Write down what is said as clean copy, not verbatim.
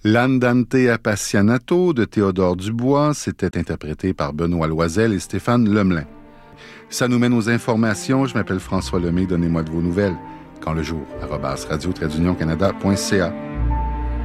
L'Andante Appassionato de Théodore Dubois, c'était interprété par Benoît Loisel et Stéphane Lemelin. Ça nous mène aux informations. Je m'appelle François Lemay. Donnez-moi de vos nouvelles. Quand le jour, @radio-canada.ca.